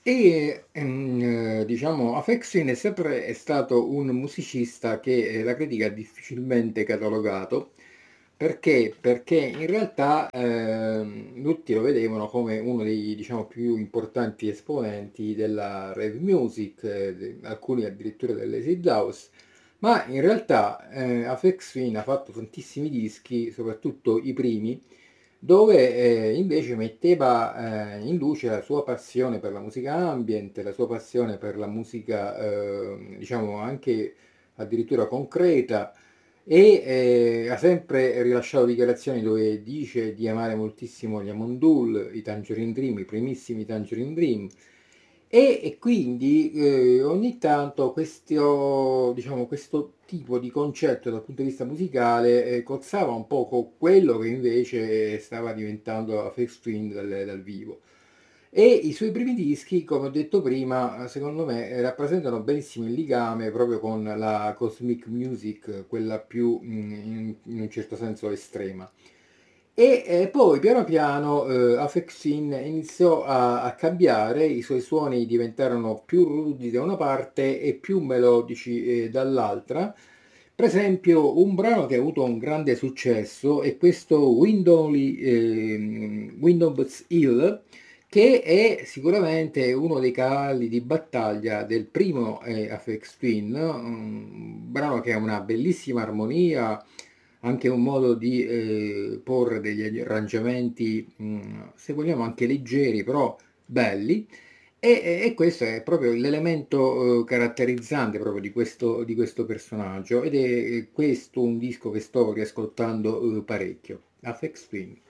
Diciamo, Aphex Twin è stato un musicista che la critica ha difficilmente catalogato. Perché in realtà tutti lo vedevano come uno dei, diciamo, più importanti esponenti della rave music, alcuni addirittura dell'acid house, ma in realtà Aphex Twin ha fatto tantissimi dischi, soprattutto i primi, dove invece metteva in luce la sua passione per la musica ambient, la sua passione per la musica, diciamo, anche addirittura concreta, e ha sempre rilasciato dichiarazioni dove dice di amare moltissimo gli Amondul, i Tangerine Dream, i primissimi Tangerine Dream, e quindi ogni tanto questo, diciamo, questo tipo di concetto dal punto di vista musicale cozzava un po' con quello che invece stava diventando la Fake Twin dal vivo. E i suoi primi dischi, come ho detto prima, secondo me rappresentano benissimo il legame proprio con la cosmic music, quella più in un certo senso estrema. Poi piano piano Aphex Twin iniziò a cambiare, i suoi suoni diventarono più rudi da una parte e più melodici dall'altra. Per esempio, un brano che ha avuto un grande successo è questo Window's Hill, che è sicuramente uno dei cavalli di battaglia del primo Aphex Twin, un brano che ha una bellissima armonia, anche un modo di porre degli arrangiamenti, se vogliamo anche leggeri, però belli. E questo è proprio l'elemento caratterizzante proprio di questo personaggio, ed è questo un disco che sto riascoltando parecchio, Aphex Twin.